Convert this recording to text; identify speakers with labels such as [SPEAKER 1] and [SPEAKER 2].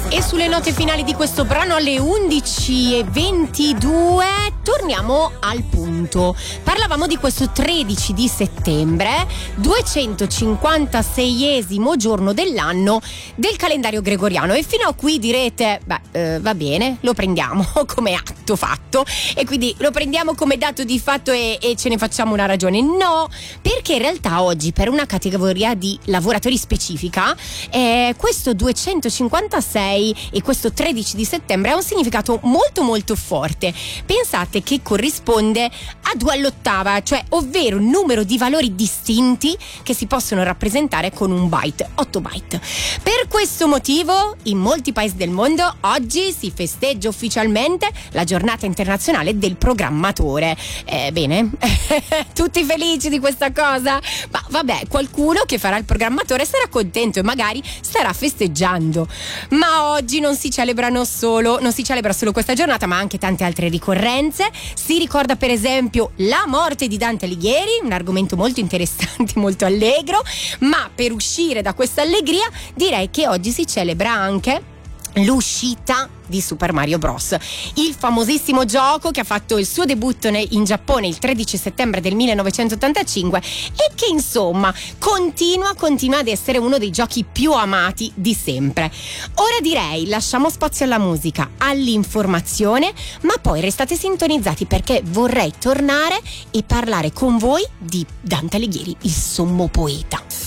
[SPEAKER 1] E sulle note finali di questo brano alle 11:22 torniamo al punto. Parlavamo di questo 13 di settembre, 256esimo giorno dell'anno del calendario gregoriano, e fino a qui direte va bene, lo prendiamo come atto fatto e quindi lo prendiamo come dato di fatto e ce ne facciamo una ragione. No, perché in realtà oggi per una categoria di lavoratori specifica questo 256 e questo 13 di settembre ha un significato molto molto forte. Pensate che corrisponde a 2 all'ottava, cioè ovvero un numero di valori distinti che si possono rappresentare con un byte, 8 byte. Per questo motivo in molti paesi del mondo oggi si festeggia ufficialmente la giornata internazionale del programmatore. Bene, tutti felici di questa cosa? Ma vabbè, qualcuno che farà il programmatore sarà contento e magari starà festeggiando. Ma oggi non si celebra solo questa giornata, ma anche tante altre ricorrenze. Si ricorda per esempio la morte di Dante Alighieri, un argomento molto interessante, molto allegro, ma per uscire da questa allegria direi che oggi si celebra anche l'uscita di Super Mario Bros, il famosissimo gioco che ha fatto il suo debutto in Giappone il 13 settembre del 1985 e che insomma continua ad essere uno dei giochi più amati di sempre. Ora direi lasciamo spazio alla musica, all'informazione, ma poi restate sintonizzati perché vorrei tornare e parlare con voi di Dante Alighieri, il sommo poeta.